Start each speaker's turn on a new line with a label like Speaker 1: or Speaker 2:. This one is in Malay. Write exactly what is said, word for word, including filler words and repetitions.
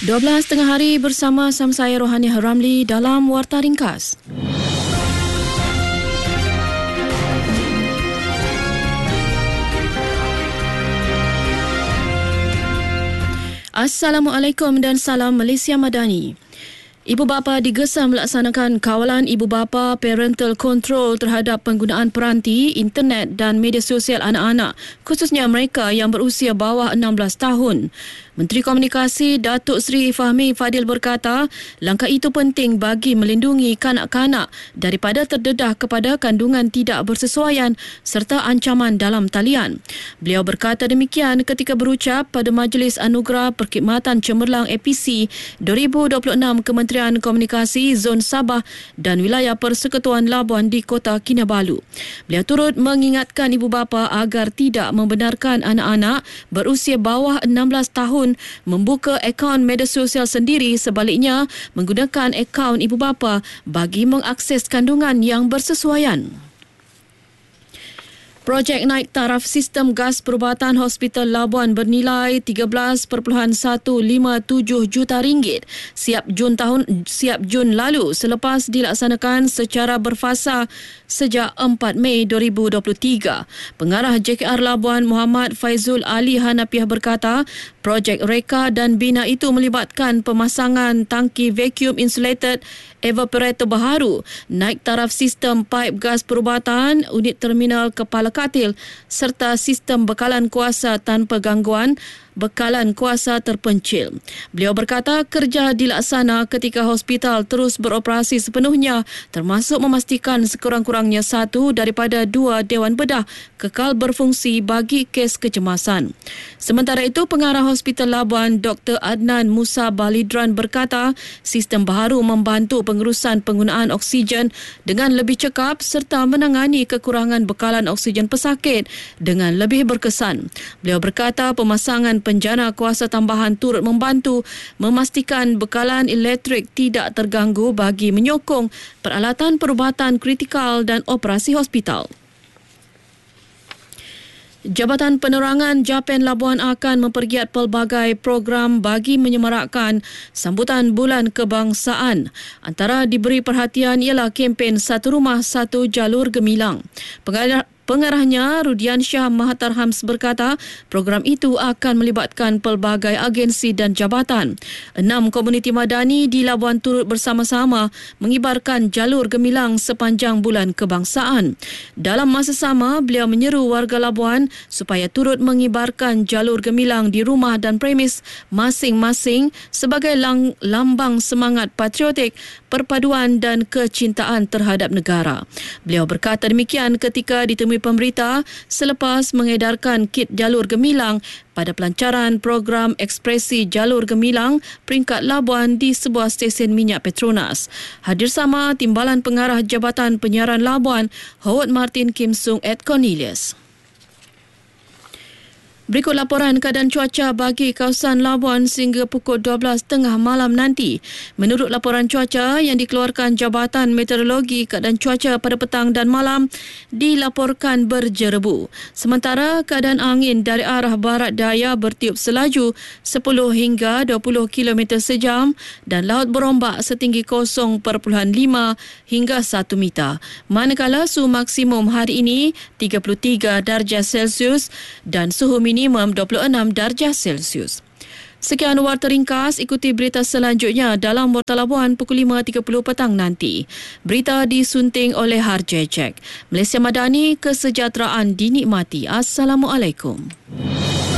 Speaker 1: dua belas tengah hari bersama saya Rohani Ramli dalam Warta Ringkas. Assalamualaikum dan salam Malaysia Madani. Ibu bapa digesa melaksanakan kawalan ibu bapa parental control terhadap penggunaan peranti, internet dan media sosial anak-anak, khususnya mereka yang berusia bawah enam belas tahun. Menteri Komunikasi Datuk Seri Fahmi Fadil berkata, langkah itu penting bagi melindungi kanak-kanak daripada terdedah kepada kandungan tidak bersesuaian serta ancaman dalam talian. Beliau berkata demikian ketika berucap pada Majlis Anugerah Perkhidmatan Cemerlang A P C dua ribu dua puluh enam Kementerian Komunikasi Zon Sabah dan Wilayah Persekutuan Labuan di Kota Kinabalu. Beliau turut mengingatkan ibu bapa agar tidak membenarkan anak-anak berusia bawah enam belas tahun membuka akaun media sosial sendiri, sebaliknya menggunakan akaun ibu bapa bagi mengakses kandungan yang bersesuaian. Projek naik taraf sistem gas perubatan Hospital Labuan bernilai tiga belas perpuluhan satu lima tujuh juta ringgit siap Jun tahun siap Jun lalu selepas dilaksanakan secara berfasa sejak empat Mei dua ribu dua puluh tiga. Pengarah J K R Labuan Muhammad Faizul Ali Hanafiah berkata, projek reka dan bina itu melibatkan pemasangan tangki vacuum insulated evaporator baharu, naik taraf sistem paip gas perubatan, unit terminal kepala katil serta sistem bekalan kuasa tanpa gangguan, bekalan kuasa terpencil. Beliau berkata kerja dilaksana ketika hospital terus beroperasi sepenuhnya, termasuk memastikan sekurang-kurangnya satu daripada dua dewan bedah kekal berfungsi bagi kes kecemasan. Sementara itu, pengarah Hospital Labuan Doktor Adnan Musa Balidran berkata sistem baharu membantu pengurusan penggunaan oksigen dengan lebih cekap serta menangani kekurangan bekalan oksigen pesakit dengan lebih berkesan. Beliau berkata pemasangan penjana kuasa tambahan turut membantu memastikan bekalan elektrik tidak terganggu bagi menyokong peralatan perubatan kritikal dan operasi hospital. Jabatan Penerangan Japan Labuan akan mempergiat pelbagai program bagi menyemarakkan sambutan Bulan Kebangsaan. Antara diberi perhatian ialah kempen Satu Rumah Satu Jalur Gemilang. Pengarah Pengarahnya Rudian Shah Mahathir Hams berkata program itu akan melibatkan pelbagai agensi dan jabatan. Enam komuniti madani di Labuan turut bersama-sama mengibarkan jalur gemilang sepanjang Bulan Kebangsaan. Dalam masa sama, beliau menyeru warga Labuan supaya turut mengibarkan jalur gemilang di rumah dan premis masing-masing sebagai lang- lambang semangat patriotik, perpaduan dan kecintaan terhadap negara. Beliau berkata demikian ketika ditemui pemberita selepas mengedarkan kit jalur gemilang pada pelancaran program ekspresi jalur gemilang peringkat Labuan di sebuah stesen minyak Petronas. Hadir sama Timbalan Pengarah Jabatan Penyiaran Labuan, Howard Martin Kim Sung Ed Cornelius. Berikut laporan keadaan cuaca bagi kawasan Labuan sehingga pukul dua belas tiga puluh malam nanti. Menurut laporan cuaca yang dikeluarkan Jabatan Meteorologi, keadaan cuaca pada petang dan malam dilaporkan berjerebu. Sementara keadaan angin dari arah barat daya bertiup selaju sepuluh hingga dua puluh kilometer sejam dan laut berombak setinggi kosong perpuluhan lima hingga satu meter. Manakala suhu maksimum hari ini tiga puluh tiga darjah Celsius dan suhu minimum minimum dua puluh enam darjah Celsius. Sekian Warta Ringkas, ikuti berita selanjutnya dalam Warta Labuan pukul lima tiga puluh petang nanti. Berita disunting oleh Harjejek. Malaysia Madani, kesejahteraan dinikmati. Assalamualaikum.